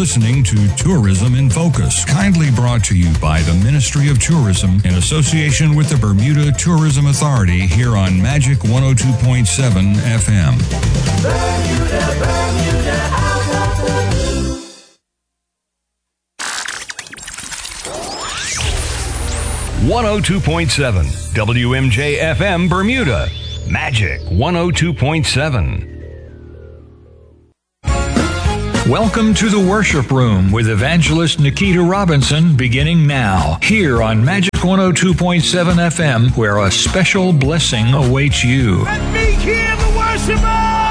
listening to Tourism in Focus, kindly brought to you by the Ministry of Tourism in association with the Bermuda Tourism Authority here on Magic 102.7 FM. Bermuda, out of the blue. .7 WMJ FM Bermuda, Magic 102.7. Welcome to the Worship Room with Evangelist Nikita Robinson, beginning now, here on Magic 102.7 FM, where a special blessing awaits you. Let me hear the worshiper!